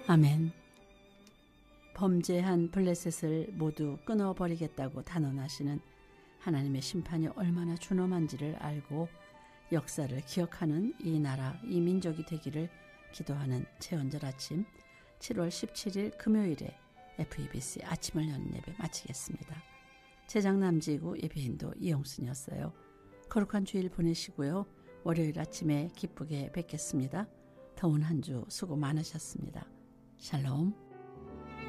아멘. 범죄한 블레셋을 모두 끊어버리겠다고 단언하시는 하나님의 심판이 얼마나 준엄한지를 알고 역사를 기억하는 이 나라, 이 민족이 되기를 기도하는 최연절 아침 7월 17일 금요일에 FEBC 아침을 여는 예배 마치겠습니다. 제장남지구 예배인도 이영순이었어요. 거룩한 주일 보내시고요. 월요일 아침에 기쁘게 뵙겠습니다. 더운 한 주 수고 많으셨습니다. 샬롬.